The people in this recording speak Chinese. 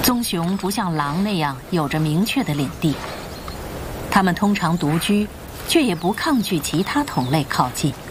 棕熊不像狼那样有着明确的领地，它们通常独居，却也不抗拒其他同类靠近。